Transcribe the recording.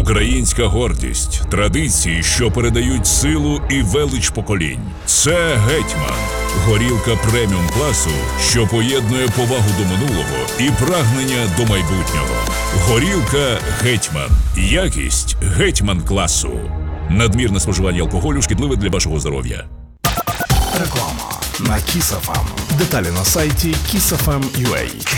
Українська гордість, традиції, що передають силу і велич поколінь. Це «Гетьман» – горілка преміум класу, що поєднує повагу до минулого і прагнення до майбутнього. Горілка «Гетьман» – якість «Гетьман» класу. Надмірне споживання алкоголю шкідливе для вашого здоров'я. Реклама на Kiss FM. Деталі на сайті kissfm.ua.